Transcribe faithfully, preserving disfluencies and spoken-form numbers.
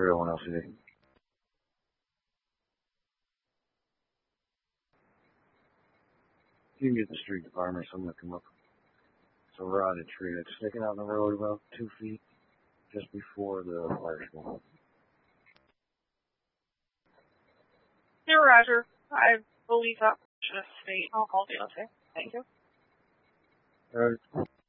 three oh one L C D. You can get the street department, someone to come up. It's a rotted tree that's sticking out in the road about two feet just before the fire school. Yeah, Roger. I believe that should state. I'll call the other. Thank you. All right.